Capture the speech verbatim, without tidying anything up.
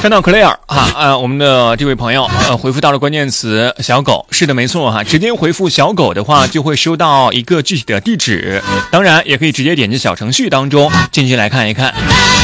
看到 Claire 啊，呃，我们的这位朋友呃回复到了关键词小狗，是的，没错哈，直接回复小狗的话，就会收到一个具体的地址，当然也可以直接点击小程序当中进去来看一看。